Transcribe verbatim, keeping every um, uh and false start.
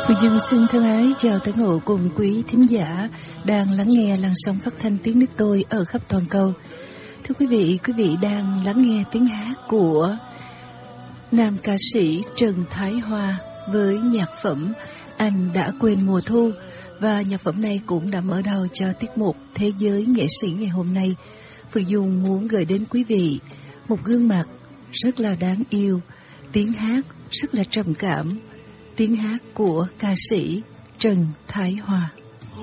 Phương Dương xin thân ái chào tất ngộ cùng quý thính giả đang lắng nghe làn sóng phát thanh tiếng nước tôi ở khắp toàn cầu. Thưa quý vị, quý vị đang lắng nghe tiếng hát của nam ca sĩ Trần Thái Hoa với nhạc phẩm Anh Đã Quên Mùa Thu, và nhạc phẩm này cũng đã mở đầu cho tiết mục Thế Giới Nghệ Sĩ ngày hôm nay. Phương Dung muốn gửi đến quý vị một gương mặt rất là đáng yêu, tiếng hát rất là trầm cảm, tiếng hát của ca sĩ Trần Thái Hoa.